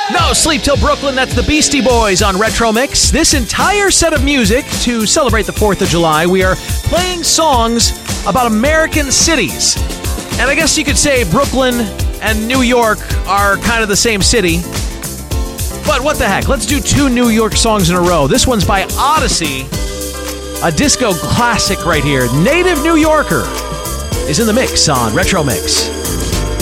No Sleep Till Brooklyn, that's the Beastie Boys on Retro Mix. This entire set of music to celebrate the 4th of July, we are playing songs about American cities. And I guess you could say Brooklyn and New York are kind of the same city. But what the heck, let's do 2 New York songs in a row. This one's by Odyssey, a disco classic right here. Native New Yorker is in the mix on Retro Mix.